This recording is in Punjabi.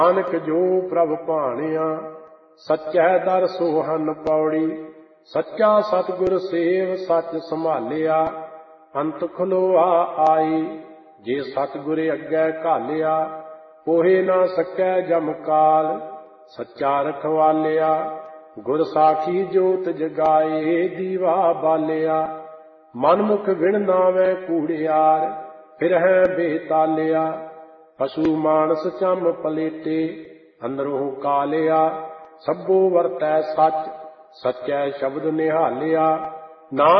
ਨਾਨਕ ਜੋ ਪ੍ਰਭ ਭਾਣਿਆ, ਸੱਚੈ ਦਰ ਸੋਹਨ ਪੌੜੀ। ਸੱਚਾ ਸਤਿਗੁਰ ਸੇਵ ਸੱਚ ਸੰਭਾਲਿਆ, ਅੰਤ ਖਲੋਆ ਆਈ। ਜੇ ਸਤਿਗੁਰ ਅੱਗੇ ਘਾਲਿਆ, ਕੋਹੇ ਨਾ ਸਕੈ ਜਮ ਕਾਲ। ਸੱਚਾ ਰਖਵਾਲਿਆ, ਗੁਰ ਸਾਖੀ ਜੋਤ ਜਗਾਏ, ਦੀਵਾ ਬਾਲਿਆ। ਮਨਮੁਖ ਵਿਣ ਨਾਵੈ ਕੂੜਿਆਰ, ਫਿਰਹਿ ਬੇਤਾਲਿਆ। ਪਸ਼ੂ ਮਾਨਸ ਚੰਮ ਪਲੇਟੇ, ਅੰਦਰੋਂ ਕਾਲਿਆ। ਸਭੋ ਵਰਤੈ ਸੱਚ, ਸੱਚੈ ਸ਼ਬਦ ਨਿਹਾਲਿਆ।